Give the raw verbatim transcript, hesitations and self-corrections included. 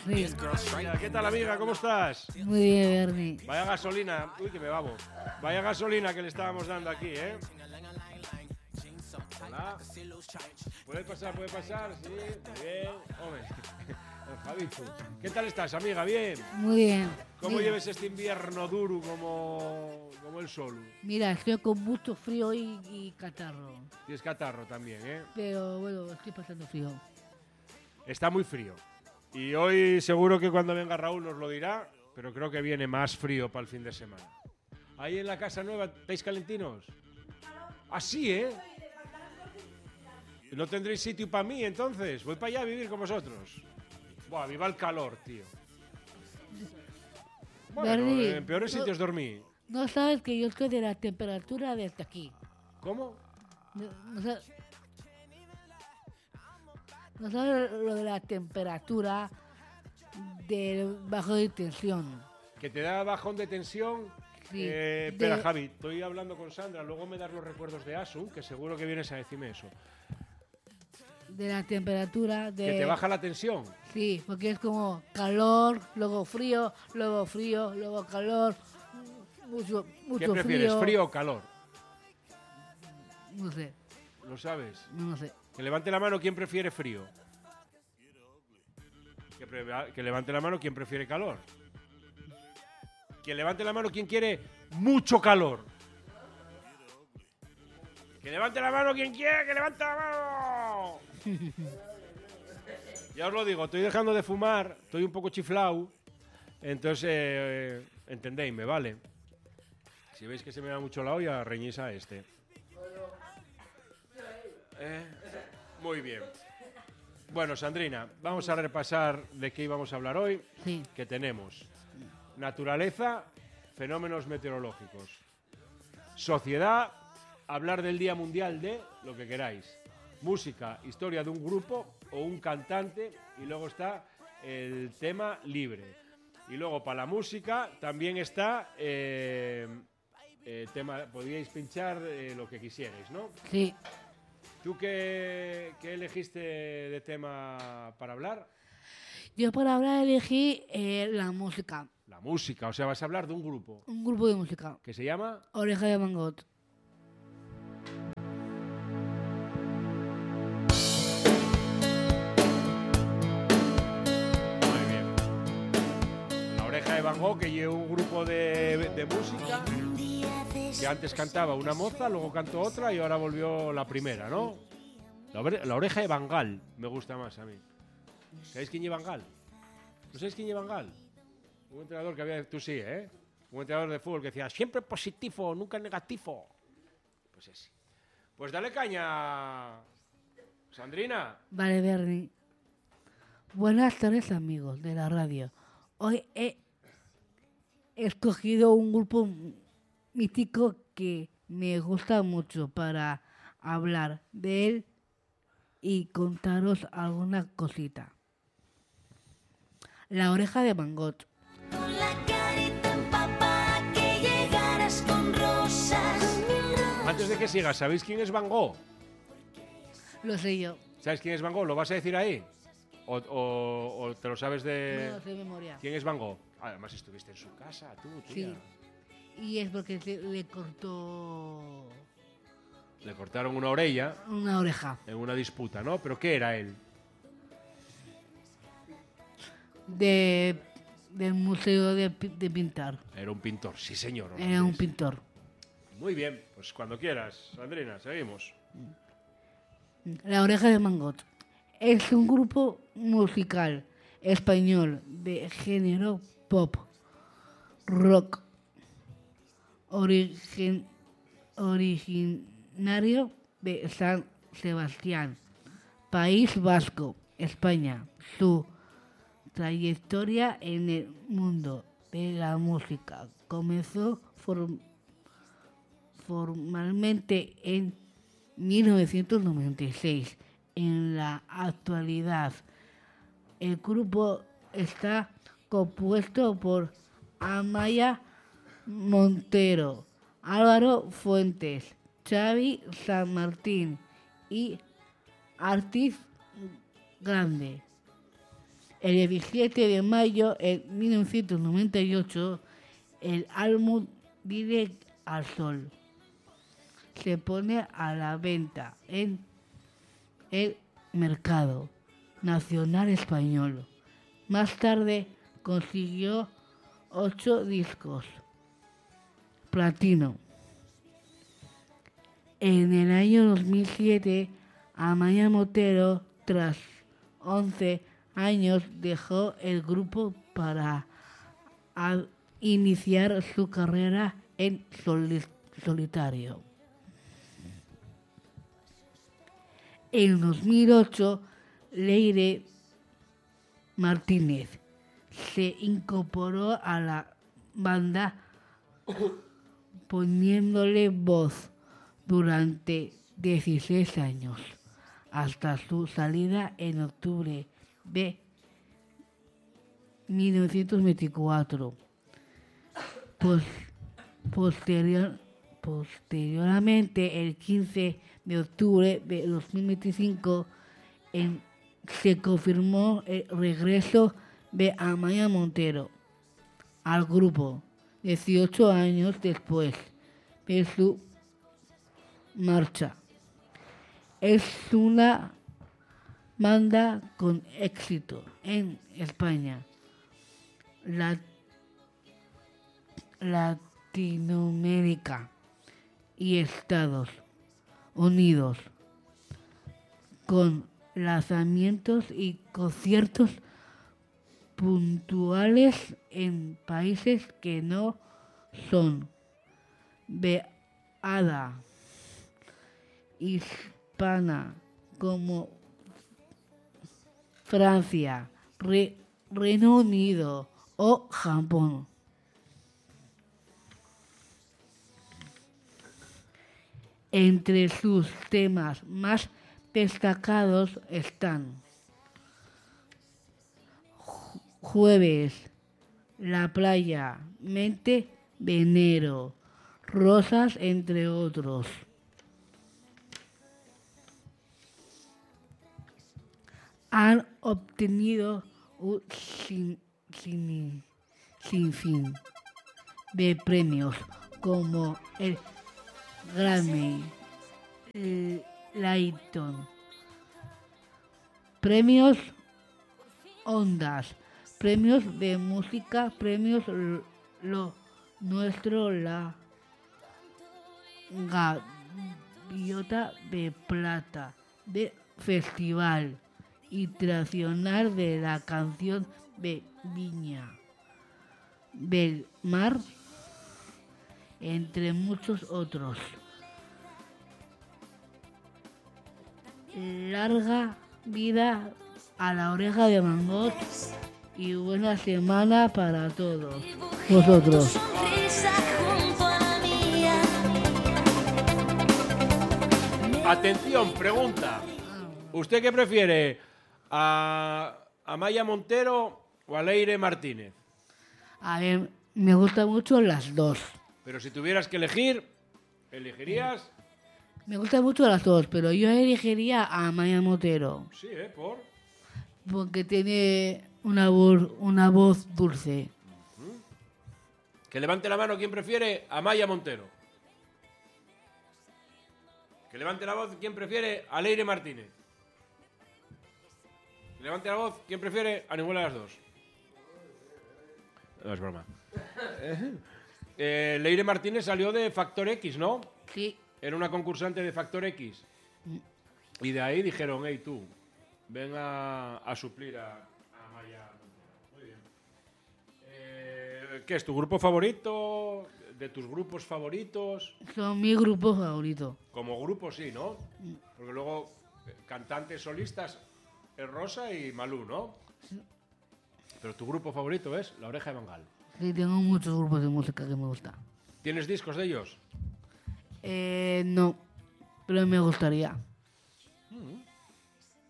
Sí. Mira, ¿qué tal, amiga? ¿Cómo estás? Muy bien, Bernie. Vaya gasolina. Uy, que me vamos. Vaya gasolina que le estábamos dando aquí, ¿eh? Hola. ¿Puede pasar? ¿Puede pasar? Sí, muy bien. Hombre, el Javito. ¿Qué tal estás, amiga? ¿Bien? Muy bien. ¿Cómo Mira, lleves este invierno duro como, como el sol? Mira, estoy con mucho frío y, y catarro. Tienes catarro también, ¿eh? Pero bueno, estoy pasando frío. Está muy frío. Y hoy seguro que cuando venga Raúl nos lo dirá, pero creo que viene más frío para el fin de semana. Ahí en la casa nueva, ¿estáis calentinos? Así, ¿eh? ¿No tendréis sitio para mí entonces? Voy para allá a vivir con vosotros. Buah, viva el calor, tío. Bueno, Bernie, en peores no- sitios dormí. No sabes que yo estoy de la temperatura desde aquí. ¿Cómo? No, no sa- no sabes lo de la temperatura de bajo de tensión. Que te da bajón de tensión. Sí, Eh, espera, de- Javi, estoy hablando con Sandra. Luego me das los recuerdos de Asun, que seguro que vienes a decirme eso. De la temperatura de... Que te baja la tensión. Sí, porque es como calor, luego frío, luego frío, luego calor, mucho, mucho ¿Qué prefieres, frío. frío o calor? No sé, ¿Lo sabes? no sé. Que levante la mano quien prefiere frío. Que, pre- que levante la mano quien prefiere calor. Que levante la mano quien quiere mucho calor. Que levante la mano quien quiere, que levante la mano. Ya os lo digo, estoy dejando de fumar, estoy un poco chiflado. Entonces, eh, entendéisme, ¿vale? Si veis que se me da mucho la olla, reñís a este. Eh, muy bien. Bueno, Sandrina, vamos a repasar de qué íbamos a hablar hoy. Sí, Que tenemos naturaleza, fenómenos meteorológicos, sociedad, hablar del Día Mundial de lo que queráis, música, historia de un grupo o un cantante, y luego está el tema libre. Y luego para la música también está eh, eh, tema, podíais pinchar eh, lo que quisierais, ¿no? sí. ¿Tú qué, qué elegiste de tema para hablar? Yo para hablar elegí eh, la música, La música, o sea, vas a hablar de un grupo un grupo de música, que se llama... Oreja de Van Gogh. Muy bien. La Oreja de Van Gogh, que lleva un grupo de, de música que antes cantaba una moza, luego cantó otra y ahora volvió la primera, ¿no? La, ore- la Oreja de Bangal me gusta más a mí. ¿Sabéis quién lleva Bangal? ¿No sabéis quién lleva Bangal? Un entrenador que había... Tú sí, ¿eh? Un entrenador de fútbol que decía siempre positivo, nunca negativo. Pues ese. Pues dale caña, Sandrina. Vale, Bernie. Buenas tardes, amigos de la radio. Hoy he escogido un grupo mítico que me gusta mucho para hablar de él y contaros alguna cosita. La Oreja de Van Gogh. Con la carita empapada que llegaras con rosas. Antes de que sigas, ¿sabéis quién es Van Gogh? Lo sé yo. ¿Sabes quién es Van Gogh? ¿Lo vas a decir ahí? ¿O, o- o te lo sabes No de...? lo sé de memoria. ¿Quién es Van Gogh? Además estuviste en su casa, tú, tía. Sí. Y es porque se le cortó Le cortaron una orella una oreja. en una disputa, ¿no? ¿Pero qué era él? De, del Museo de, Pi- de Pintar. Era un pintor, sí señor. Era un holandés. pintor. Muy bien, pues cuando quieras, Sandrina, seguimos. La Oreja de Van Gogh es un grupo musical español de género pop, rock, origen- originario de San Sebastián, País Vasco, España. Su trayectoria en el mundo de la música comenzó form- formalmente en mil novecientos noventa y seis. En la actualidad, el grupo está compuesto por Amaya Montero, Álvaro Fuentes, Xavi San Martín y Artis Grande. El diecisiete de mayo de mil novecientos noventa y ocho, el álbum Vive al Sol se pone a la venta en el mercado nacional español. Más tarde consiguió ocho discos platino. En el año dos mil siete, Amaia Montero, tras once años, dejó el grupo para a- iniciar su carrera en soli- solitario. En dos mil ocho, Leire Martínez se incorporó a la banda poniéndole voz durante dieciséis años, hasta su salida en octubre de mil novecientos veinticuatro. Pos- posterior, posteriormente, el quince de octubre de dos mil veinticinco, en- se confirmó el regreso de Amaia Montero al grupo, dieciocho años después de su marcha. Es una banda con éxito en España, la- Latinoamérica y Estados Unidos, con lanzamientos y conciertos puntuales en países que no son de habla hispana, como Francia, Re- Reino Unido o Japón. Entre sus temas más destacados están Ju- Jueves, La Playa, Mente de Enero, Rosas, entre otros. Han obtenido un sin, sin- sinfín de premios como el Grammy, el Layton, premios Ondas, premios de música, premios L- Lo Nuestro, la Gaviota de Plata de Festival Internacional de la Canción de Viña del Mar, entre muchos otros. Larga vida a la Oreja de Van Gogh y buena semana para todos vosotros. Sonrisa junto a la mía. Atención, pregunta. ¿Usted qué prefiere? ¿A Amaia Montero o a Leire Martínez? A ver, me gustan mucho las dos. Pero si tuvieras que elegir, ¿elegirías? Me gustan mucho las dos, pero yo elegiría a Amaia Montero Sí, ¿eh? ¿Por? porque tiene una voz, una voz dulce. Que levante la mano quien prefiere a Amaia Montero. Que levante la voz quien prefiere a Leire Martínez. Que levante la voz quien prefiere a ninguna de las dos. No es broma. Eh, Leire Martínez salió de Factor X, ¿no? Sí, Era una concursante de Factor X. Y de ahí dijeron, hey tú, ven a, a suplir a, a Amaia Montero. Muy bien. Eh, ¿Qué es tu grupo favorito? ¿De tus grupos favoritos? son mi grupo favorito. Como grupo sí, ¿no? Porque luego eh, cantantes solistas es Rosa y Malú, ¿no? Pero tu grupo favorito es La Oreja de Bangal. Sí, tengo muchos grupos de música que me gustan. ¿Tienes discos de ellos? Eh, no, pero me gustaría. Mm.